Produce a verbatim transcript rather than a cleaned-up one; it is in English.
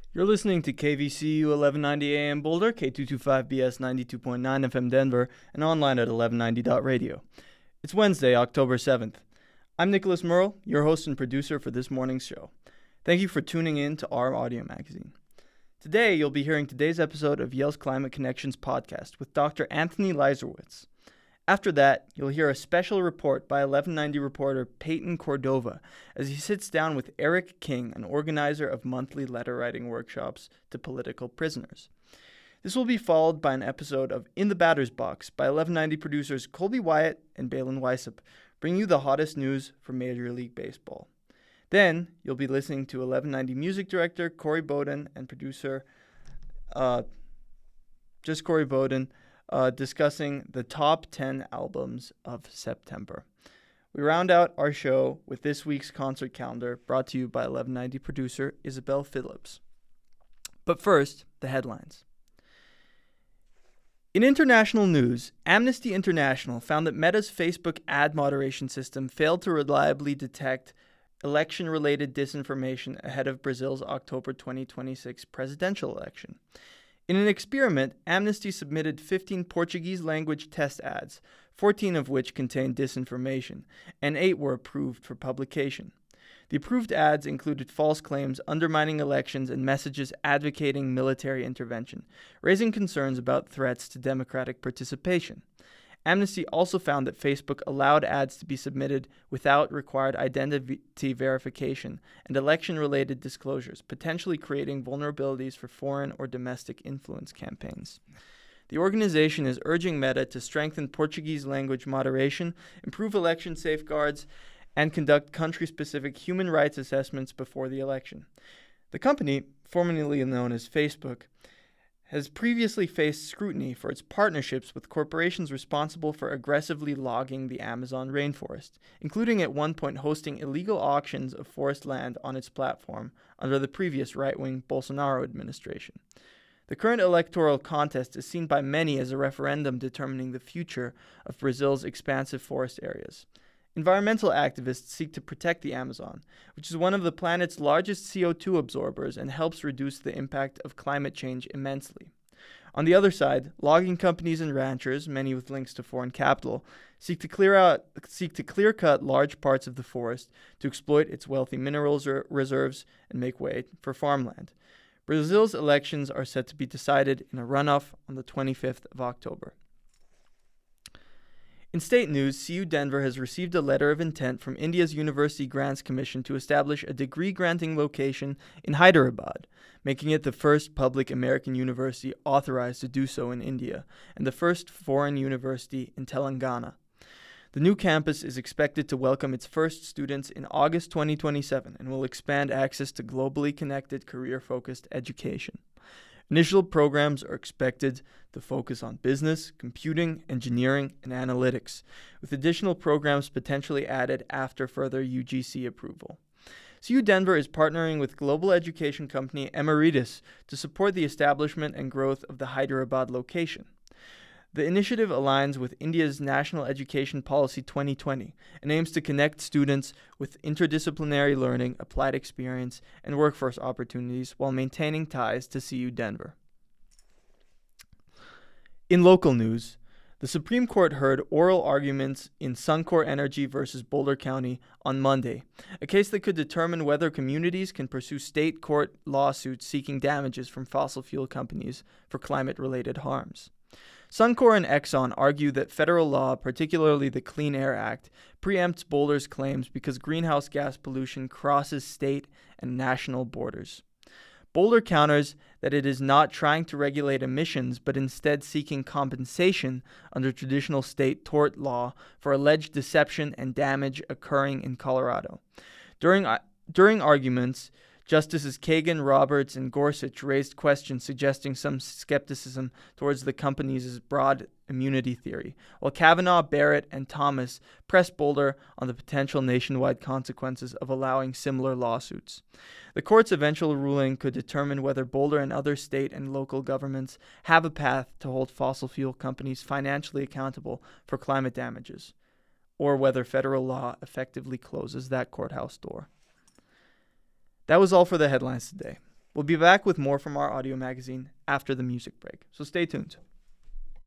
You're listening to K V C U eleven ninety A M Boulder, K two twenty-five B S ninety-two point nine F M Denver, and online at eleven ninety dot radio. It's Wednesday, October seventh. I'm Nicholas Merle, your host and producer for this morning's show. Thank you for tuning in to our audio magazine. Today, you'll be hearing today's episode of Yale's Climate Connections podcast with Doctor Anthony Leiserowitz. After that, you'll hear a special report by eleven ninety reporter Peyton Cordova as he sits down with Eric King, an organizer of monthly letter-writing workshops to political prisoners. This will be followed by an episode of In the Batter's Box by eleven ninety producers Colby Wyatt and Balin Weissop, bringing you the hottest news from Major League Baseball. Then, you'll be listening to eleven ninety music director Corey Bowden and producer, uh, just Corey Bowden, Uh, discussing the top ten albums of September. We round out our show with this week's concert calendar brought to you by eleven ninety producer Isabel Phillips. But first, the headlines. In international news, Amnesty International found that Meta's Facebook ad moderation system failed to reliably detect election-related disinformation ahead of Brazil's October twenty twenty-six presidential election. In an experiment, Amnesty submitted fifteen Portuguese-language test ads, fourteen of which contained disinformation, and eight were approved for publication. The approved ads included false claims undermining elections and messages advocating military intervention, raising concerns about threats to democratic participation. Amnesty also found that Facebook allowed ads to be submitted without required identity verification and election-related disclosures, potentially creating vulnerabilities for foreign or domestic influence campaigns. The organization is urging Meta to strengthen Portuguese language moderation, improve election safeguards, and conduct country-specific human rights assessments before the election. The company, formerly known as Facebook, has previously faced scrutiny for its partnerships with corporations responsible for aggressively logging the Amazon rainforest, including at one point hosting illegal auctions of forest land on its platform under the previous right-wing Bolsonaro administration. The current electoral contest is seen by many as a referendum determining the future of Brazil's expansive forest areas. Environmental activists seek to protect the Amazon, which is one of the planet's largest C O two absorbers and helps reduce the impact of climate change immensely. On the other side, logging companies and ranchers, many with links to foreign capital, seek to clear out, seek to clear-cut large parts of the forest to exploit its wealthy minerals or reserves and make way for farmland. Brazil's elections are set to be decided in a runoff on the twenty-fifth of October. In state news, C U Denver has received a letter of intent from India's University Grants Commission to establish a degree-granting location in Hyderabad, making it the first public American university authorized to do so in India, and the first foreign university in Telangana. The new campus is expected to welcome its first students in August twenty twenty-seven and will expand access to globally connected, career-focused education. Initial programs are expected to focus on business, computing, engineering, and analytics, with additional programs potentially added after further U G C approval. C U Denver is partnering with global education company Emeritus to support the establishment and growth of the Hyderabad location. The initiative aligns with India's National Education Policy twenty twenty and aims to connect students with interdisciplinary learning, applied experience, and workforce opportunities while maintaining ties to C U Denver. In local news, the Supreme Court heard oral arguments in Suncor Energy versus Boulder County on Monday, a case that could determine whether communities can pursue state court lawsuits seeking damages from fossil fuel companies for climate-related harms. Suncor and Exxon argue that federal law, particularly the Clean Air Act, preempts Boulder's claims because greenhouse gas pollution crosses state and national borders. Boulder counters that it is not trying to regulate emissions, but instead seeking compensation under traditional state tort law for alleged deception and damage occurring in Colorado. During, uh, during arguments, Justices Kagan, Roberts, and Gorsuch raised questions suggesting some skepticism towards the company's broad immunity theory, while Kavanaugh, Barrett, and Thomas pressed Boulder on the potential nationwide consequences of allowing similar lawsuits. The court's eventual ruling could determine whether Boulder and other state and local governments have a path to hold fossil fuel companies financially accountable for climate damages, or whether federal law effectively closes that courthouse door. That was all for the headlines today. We'll be back with more from our audio magazine after the music break, so stay tuned.